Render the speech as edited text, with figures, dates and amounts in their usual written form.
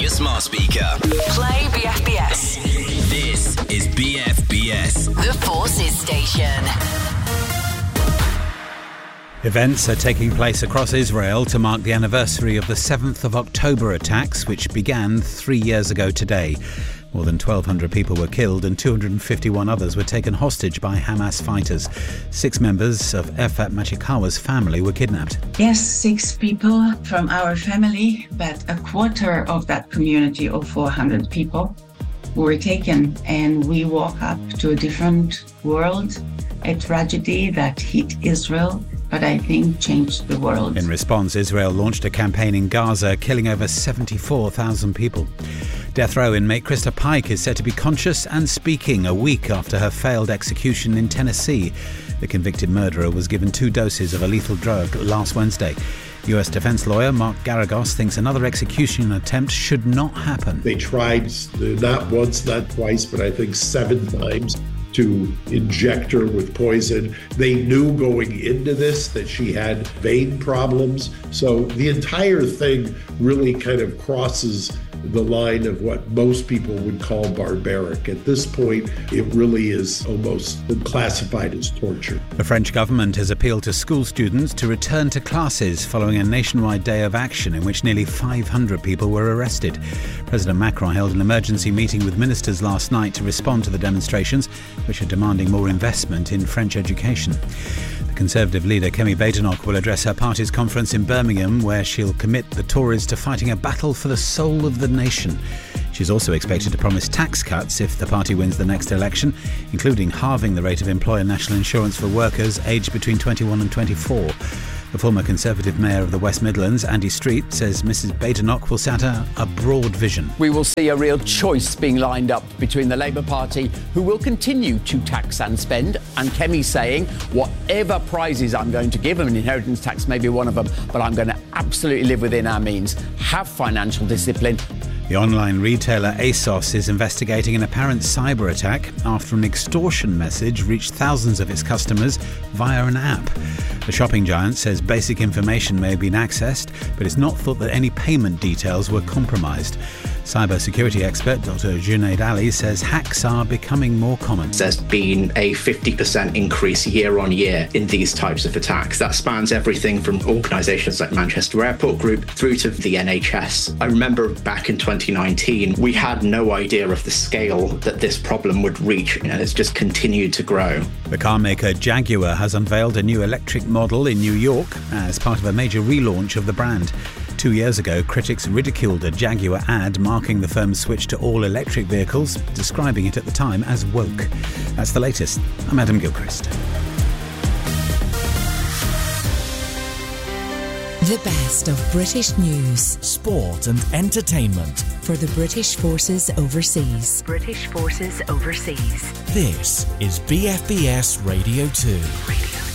your smart speaker. Play BFBS. This is BFBS. The Forces Station. Events are taking place across Israel to mark the anniversary of the 7th of October attacks, which began 3 years ago today. More than 1,200 people were killed and 251 others were taken hostage by Hamas fighters. 6 members of Efat Machikawa's family were kidnapped. Yes, 6 people from our family, but a quarter of that community of 400 people were taken, and we woke up to a different world, a tragedy that hit Israel, but I think changed the world. In response, Israel launched a campaign in Gaza, killing over 74,000 people. Death row inmate Krista Pike is said to be conscious and speaking a week after her failed execution in Tennessee. The convicted murderer was given 2 doses of a lethal drug last Wednesday. US defense lawyer Mark Garagos thinks another execution attempt should not happen. They tried not once, not twice, but I think 7 times to inject her with poison. They knew going into this that she had vein problems. So the entire thing really kind of crosses the line of what most people would call barbaric. At this point, it really is almost classified as torture. The French government has appealed to school students to return to classes following a nationwide day of action in which nearly 500 people were arrested. President Macron held an emergency meeting with ministers last night to respond to the demonstrations, which are demanding more investment in French education. The Conservative leader Kemi Badenoch will address her party's conference in Birmingham, where she'll commit the Tories to fighting a battle for the soul of the nation. She's also expected to promise tax cuts if the party wins the next election, including halving the rate of employer national insurance for workers aged between 21 and 24. The former Conservative mayor of the West Midlands, Andy Street, says Mrs Badenoch will set a broad vision. We will see a real choice being lined up between the Labour Party, who will continue to tax and spend, and Kemi saying, whatever prizes I'm going to give, and inheritance tax may be one of them, but I'm going to absolutely live within our means, have financial discipline. The online retailer ASOS is investigating an apparent cyber attack after an extortion message reached thousands of its customers via an app. The shopping giant says basic information may have been accessed, but it's not thought that any payment details were compromised. Cybersecurity expert Dr. Junaid Ali says hacks are becoming more common. There's been a 50% increase year on year in these types of attacks. That spans everything from organisations like Manchester Airport Group through to the NHS. I remember back in 2019, we had no idea of the scale that this problem would reach, and it's just continued to grow. The car maker Jaguar has unveiled a new electric model in New York as part of a major relaunch of the brand. 2 years ago, critics ridiculed a Jaguar ad marking the firm's switch to all-electric vehicles, describing it at the time as woke. That's the latest. I'm Adam Gilchrist. The best of British news, sport and entertainment for the British Forces Overseas. British Forces Overseas. This is BFBS Radio 2.